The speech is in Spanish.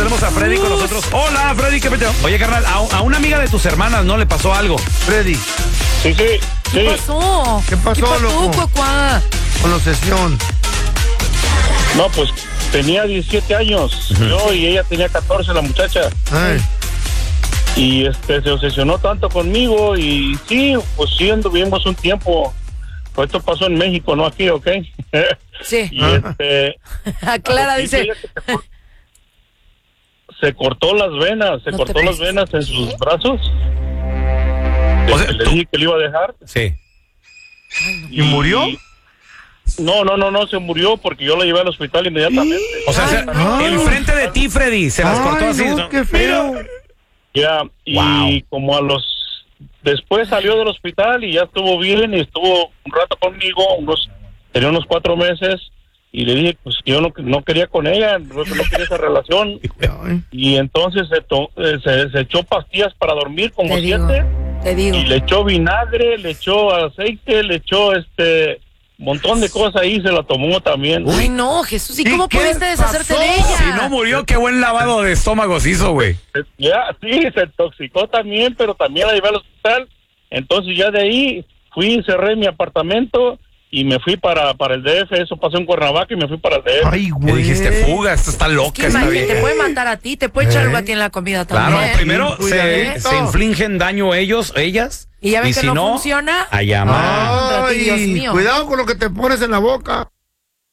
tenemos a Freddy con nosotros. Hola, Freddy, ¿qué peteo? Oye, carnal, a una amiga de tus hermanas, ¿no? Le pasó algo. Freddy, Sí. ¿Qué pasó? ¿Qué pasó, loco? Cuacuá? con la obsesión. No, pues tenía 17 años, yo, y ella tenía 14, la muchacha. Ay, Y se obsesionó tanto conmigo y sí, pues sí anduvimos un tiempo. Pues esto pasó en México, no aquí, ¿ok? Sí. Y Clara dice. ella se cortó las venas, No te las pases. venas en sus brazos. O sea, Le tú- dije que le iba a dejar. Sí. ¿y murió? No, se murió porque yo la llevé al hospital inmediatamente. O sea, Ay, no. enfrente de ti, Freddy, se las cortó Ay, así. no, qué feo. Ya, y Wow. como después salió del hospital y ya estuvo bien y estuvo un rato conmigo, tenía unos 4 meses, y le dije pues que yo no quería con ella, no quería esa relación, Ay, y entonces se echó pastillas para dormir como Te digo. 7, Te digo. y le echó vinagre, le echó aceite, le echó montón de cosas ahí, se la tomó también. Ay, no, Jesús, ¿y ¿Y cómo qué pudiste deshacerte pasó? de ella? Si no murió, qué buen lavado de estómagos hizo, güey. Ya, sí, se intoxicó también, pero también la llevé al hospital. Entonces ya de ahí fui, cerré mi apartamento y me fui para el DF. Eso pasó en Cuernavaca y me fui para el DF. ay, Me güey. dijiste, fuga, esta está Es loca, que está imagínate, te bien. puede matar a ti, te puede echar algo a ti en la comida también. Claro, primero Cuidadito. se infligen daño ellas, Y ya ven que si no no funciona. a llamar. Contra ti, Dios Ay, mío. cuidado con lo que te pones en la boca.